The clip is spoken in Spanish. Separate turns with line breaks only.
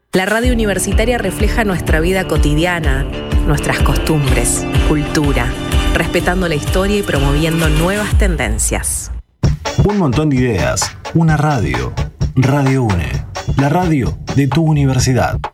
La radio universitaria refleja nuestra vida cotidiana, nuestras costumbres, cultura, respetando la historia y promoviendo nuevas tendencias.
Un montón de ideas, una radio. Radio UNE, la radio de tu universidad.